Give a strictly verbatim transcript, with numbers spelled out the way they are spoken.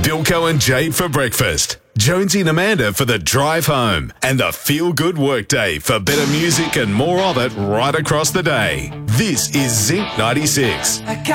Bilko and Jade for breakfast. Jonesy and Amanda for the drive home. And the feel-good workday for better music and more of it right across the day. This is Zinc ninety-six.